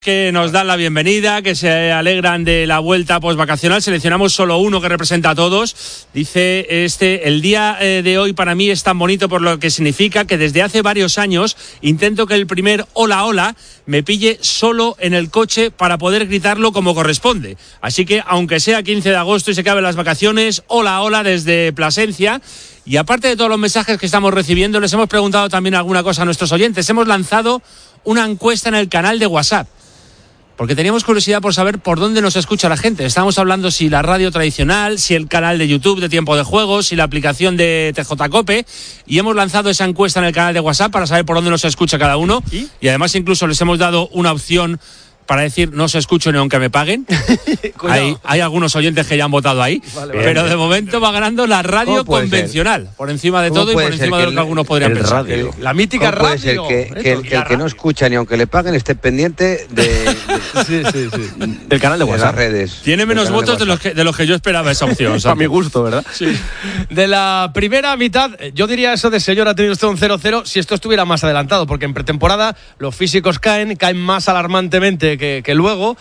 Que nos dan la bienvenida, que se alegran de la vuelta postvacacional. Seleccionamos solo uno que representa a todos. Dice el día de hoy para mí es tan bonito por lo que significa que desde hace varios años intento que el primer hola hola me pille solo en el coche para poder gritarlo como corresponde. Así que aunque sea 15 de agosto y se acaben las vacaciones, hola hola desde Plasencia. Y aparte de todos los mensajes que estamos recibiendo, les hemos preguntado también alguna cosa a nuestros oyentes. Hemos lanzado una encuesta en el canal de WhatsApp, porque teníamos curiosidad por saber por dónde nos escucha la gente. Estamos hablando si la radio tradicional, si el canal de YouTube de Tiempo de Juego, si la aplicación de TJ Cope, y hemos lanzado esa encuesta en el canal de WhatsApp para saber por dónde nos escucha cada uno. Y además incluso les hemos dado una opción para decir no se escucho ni aunque me paguen. hay algunos oyentes que ya han votado ahí, pero de momento va ganando la radio convencional, por encima de todo y por encima de lo que algunos podrían pensar. La mítica radio. Puede ser que el que no escucha ni aunque le paguen esté pendiente del canal de WhatsApp. Las redes. Tiene menos votos de los que yo esperaba esa opción. A mi gusto, ¿verdad? Sí. De la primera mitad, yo diría eso de señor, ha tenido usted un 0-0 si esto estuviera más adelantado, porque en pretemporada los físicos caen más alarmantemente que luego.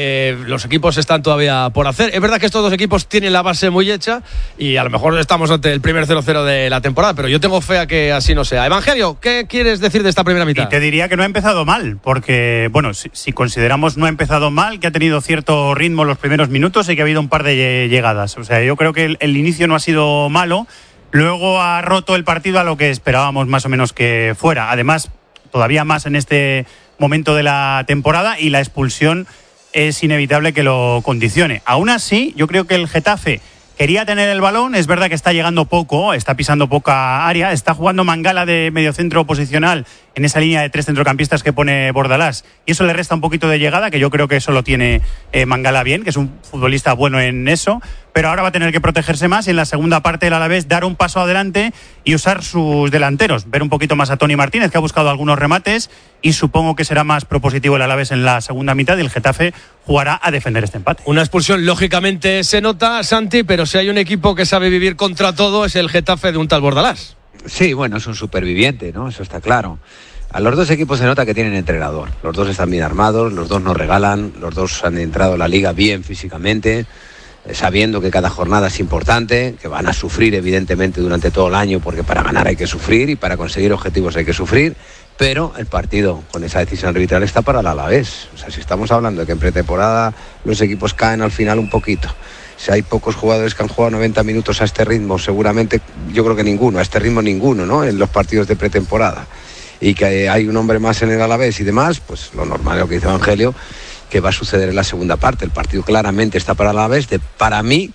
Los equipos están todavía por hacer. Es verdad que estos dos equipos tienen la base muy hecha y a lo mejor estamos ante el primer 0-0 de la temporada, pero yo tengo fe a que así no sea. Evangelio, ¿qué quieres decir de esta primera mitad? Y te diría que no ha empezado mal, porque, bueno, si consideramos no ha empezado mal, que ha tenido cierto ritmo los primeros minutos y que ha habido un par de llegadas. O sea, yo creo que el inicio no ha sido malo. Luego ha roto el partido a lo que esperábamos más o menos que fuera. Además, todavía más en este momento de la temporada, y la expulsión es inevitable que lo condicione. Aún así, yo creo que el Getafe quería tener el balón. Es verdad que está llegando poco, está pisando poca área, está jugando Mangala de mediocentro posicional en esa línea de tres centrocampistas que pone Bordalás, y eso le resta un poquito de llegada, que yo creo que eso lo tiene Mangala bien, que es un futbolista bueno en eso, pero ahora va a tener que protegerse más y en la segunda parte el Alavés dar un paso adelante y usar sus delanteros, ver un poquito más a Toni Martínez, que ha buscado algunos remates, y supongo que será más propositivo el Alavés en la segunda mitad y el Getafe jugará a defender este empate. Una expulsión lógicamente se nota, Santi, pero si hay un equipo que sabe vivir contra todo es el Getafe de un tal Bordalás. Sí, bueno, es un superviviente, ¿no? Eso está claro. A los dos equipos se nota que tienen entrenador. Los dos están bien armados, los dos no regalan, los dos han entrado a la liga bien físicamente, sabiendo que cada jornada es importante, que van a sufrir evidentemente durante todo el año, porque para ganar hay que sufrir y para conseguir objetivos hay que sufrir, pero el partido con esa decisión arbitral está para el Alavés. O sea, si estamos hablando de que en pretemporada los equipos caen al final un poquito, si hay pocos jugadores que han jugado 90 minutos a este ritmo, seguramente, yo creo que ninguno, a este ritmo ninguno, ¿no?, en los partidos de pretemporada, y que hay un hombre más en el Alavés y demás, pues lo normal es lo que dice Evangelio, que va a suceder en la segunda parte. El partido claramente está para el Alavés, para mí,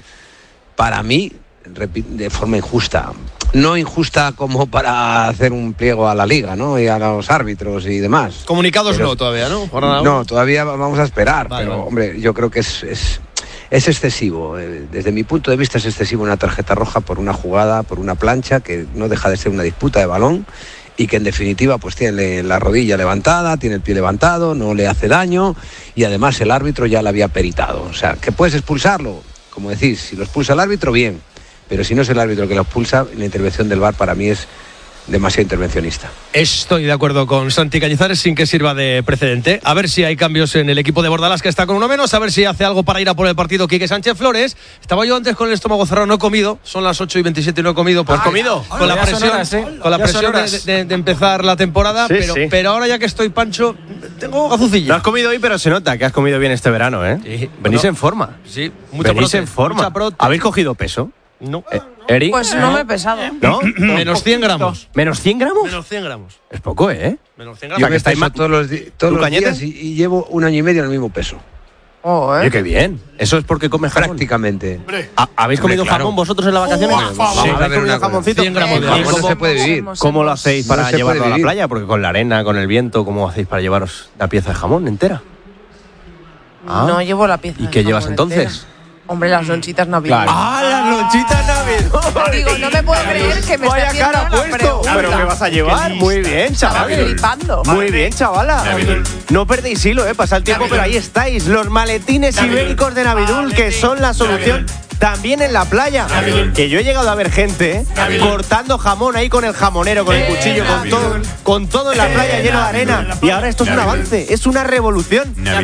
de forma injusta. No injusta como para hacer un pliego a la liga, ¿no?, y a los árbitros y demás. Comunicados pero, no, todavía, ¿no? No, todavía vamos a esperar, vale, pero hombre, yo creo que es excesivo. Desde mi punto de vista es excesivo una tarjeta roja por una jugada, por una plancha, que no deja de ser una disputa de balón, y que en definitiva pues tiene la rodilla levantada, tiene el pie levantado, no le hace daño, y además el árbitro ya la había peritado. O sea, que puedes expulsarlo, como decís, si lo expulsa el árbitro, bien, pero si no es el árbitro que lo expulsa, la intervención del VAR para mí es demasiado intervencionista. Estoy de acuerdo con Santi Cañizares, sin que sirva de precedente. A ver si hay cambios en el equipo de Bordalás, que está con uno menos, a ver si hace algo para ir a por el partido Quique Sánchez Flores. Estaba yo antes con el estómago cerrado, no he comido, son las 8:27 y no he comido. Pues comido con la presión de empezar la temporada, sí, pero ahora ya que estoy pancho, tengo gazucilla. No has comido hoy, pero se nota que has comido bien este verano, ¿eh? Sí. Venís en forma. Sí, venís en forma. ¿Habéis cogido peso? No. ¿Eri? Pues no me he pesado. ¿No? Menos 100 gramos. ¿Menos 100 gramos? Menos 100 gramos. Es poco, ¿eh? Menos 100 gramos. Yo me peso todos los días y llevo 1 año y medio en el mismo peso. Oye, qué bien. Eso es porque comes jamón. Prácticamente. ¿Habéis comido jamón vosotros en las vacaciones? Sí, ¿Habéis comido jamoncito? 100 gramos de jamón. No se puede vivir. ¿Cómo lo hacéis para llevarlo a la playa? Porque con la arena, con el viento, ¿cómo hacéis para llevaros la pieza de jamón entera? No llevo la pieza. ¿Y qué llevas entonces? Entera. Hombre, las lonchitas navideñas. Claro. ¡Ah, las lonchitas navideñas! Digo, no me puedo creer que me esté haciendo la pregunta. ¿Pero qué vas a llevar? Muy bien, chaval. Estaba flipando. Muy bien, chavala. No perdéis hilo, pasa el tiempo, pero ahí estáis. Los maletines ibéricos de Navidul, que son la solución también en la playa. Que yo he llegado a ver gente cortando jamón ahí con el jamonero, con el cuchillo, con todo en la playa lleno de arena. Y ahora esto es un avance, es una revolución.